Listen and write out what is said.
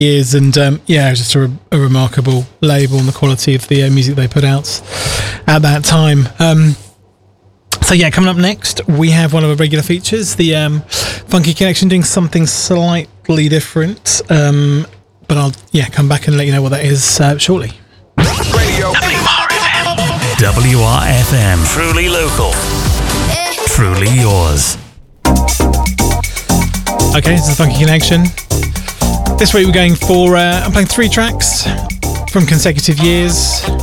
years, and yeah, it was just a remarkable label and the quality of the music they put out at that time. So yeah, coming up next, we have one of our regular features, the Funky Connection, doing something slightly different. But I'll come back and let you know what that is shortly. Radio WRFM, truly local, truly yours. Okay, this is the Funky Connection. This week we're going for, I'm playing 3 tracks from consecutive years.